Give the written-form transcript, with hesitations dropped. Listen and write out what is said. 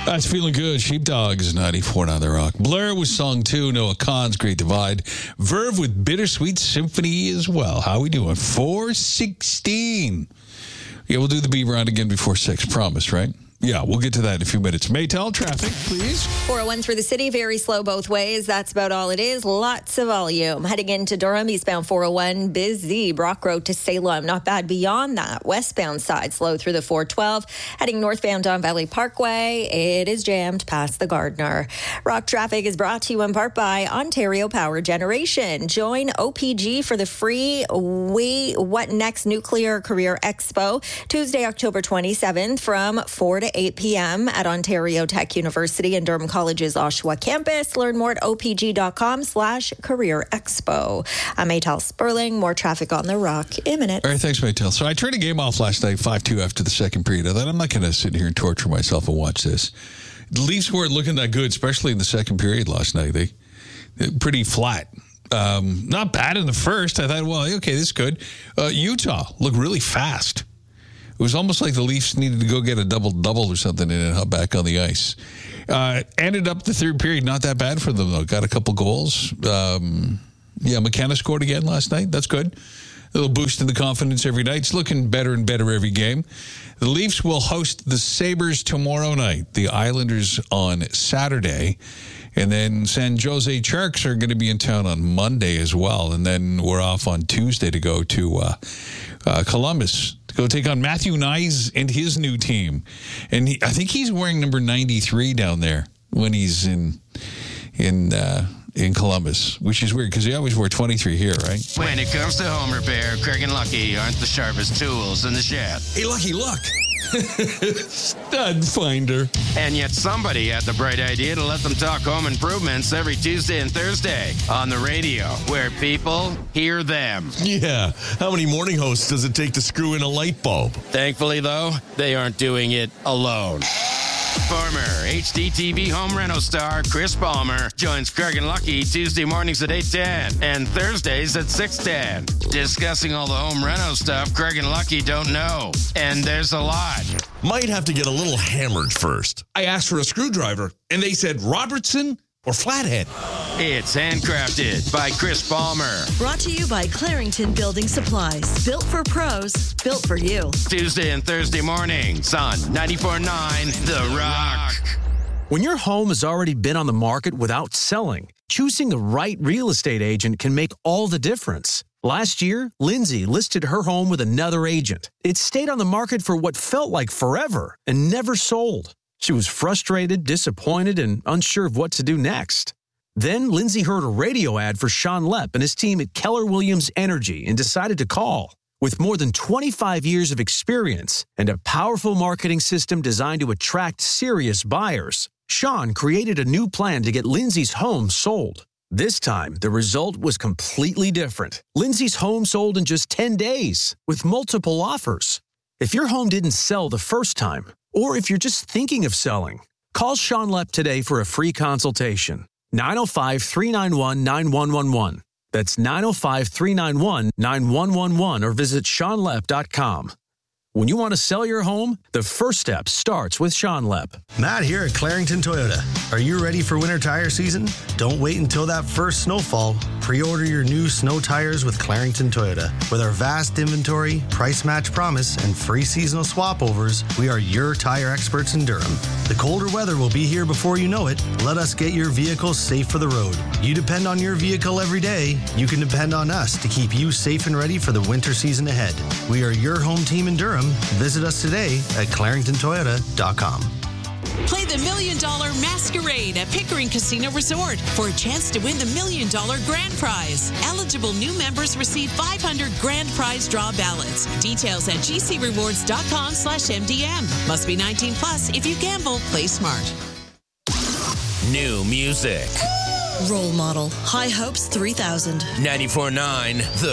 That's feeling good. Sheepdogs, 94 on the Rock. Blur with Song 2. Noah Kahan's Great Divide. Verve with Bittersweet Symphony as well. How we doing? 4:16. Yeah, we'll do the beat round again before 6. Promise, right? Yeah, we'll get to that in a few minutes. Maytel, traffic, please. 401 through the city, very slow both ways. That's about all it is. Lots of volume. Heading into Durham, eastbound 401, busy. Brock Road to Salem, not bad beyond that. Westbound side, slow through the 412. Heading northbound Don Valley Parkway, it is jammed past the Gardner. Rock traffic is brought to you in part by Ontario Power Generation. Join OPG for the free What Next Nuclear Career Expo, Tuesday, October 27th from 4 to 8 p.m. at Ontario Tech University and Durham College's Oshawa campus. Learn more at opg.com/career expo. I'm Maytel Sperling. More traffic on the Rock in a minute. All right, thanks, Maytel. So I turned the game off last night, 5-2 after the second period. I thought, I'm not going to sit here and torture myself and watch this. The Leafs weren't looking that good, especially in the second period last night. They're pretty flat. Not bad in the first. I thought, well, okay, this is good. Utah looked really fast. It was almost like the Leafs needed to go get a double-double or something and hop back on the ice. Ended up the third period, not that bad for them, though. Got a couple goals. McKenna scored again last night. That's good. A little boost in the confidence every night. It's looking better and better every game. The Leafs will host the Sabres tomorrow night. The Islanders on Saturday. And then San Jose Sharks are going to be in town on Monday as well. And then we're off on Tuesday to go to Columbus to go take on Matthew Knies and his new team. And I think he's wearing number 93 down there when he's in Columbus, which is weird because he always wore 23 here, right? When it comes to home repair, Craig and Lucky aren't the sharpest tools in the shed. Hey, Lucky, look. Stud finder. And yet somebody had the bright idea to let them talk home improvements every Tuesday and Thursday on the radio, where people hear them. Yeah. How many morning hosts does it take to screw in a light bulb? Thankfully, though, they aren't doing it alone. Former HDTV home reno star Chris Palmer joins Craig and Lucky Tuesday mornings at 8:10 and Thursdays at 6:10. Discussing all the home reno stuff Craig and Lucky don't know. And there's a lot. Might have to get a little hammered first. I asked for a screwdriver, and they said Robertson or Flathead. It's handcrafted by Chris Palmer. Brought to you by Clarington Building Supplies. Built for pros, built for you. Tuesday and Thursday mornings on 94.9 The Rock. When your home has already been on the market without selling, choosing the right real estate agent can make all the difference. Last year, Lindsay listed her home with another agent. It stayed on the market for what felt like forever and never sold. She was frustrated, disappointed, and unsure of what to do next. Then Lindsay heard a radio ad for Sean Lepp and his team at Keller Williams Energy and decided to call. With more than 25 years of experience and a powerful marketing system designed to attract serious buyers, Sean created a new plan to get Lindsay's home sold. This time, the result was completely different. Lindsay's home sold in just 10 days with multiple offers. If your home didn't sell the first time, or if you're just thinking of selling, call Sean Lepp today for a free consultation. 905-391-9111. That's 905-391-9111 or visit SeanLepp.com. When you want to sell your home, the first step starts with Sean Lepp. Matt here at Clarington Toyota. Are you ready for winter tire season? Don't wait until that first snowfall. Pre-order your new snow tires with Clarington Toyota. With our vast inventory, price match promise, and free seasonal swap overs, we are your tire experts in Durham. The colder weather will be here before you know it. Let us get your vehicle safe for the road. You depend on your vehicle every day. You can depend on us to keep you safe and ready for the winter season ahead. We are your home team in Durham. Visit us today at claringtontoyota.com. Play the $1 Million Masquerade at Pickering Casino Resort for a chance to win the $1 Million Grand Prize. Eligible new members receive 500 Grand Prize draw ballots. Details at gcrewards.com/MDM. Must be 19 plus. If you gamble, play smart. New music. Role Model. High Hopes 3000. 94.9 The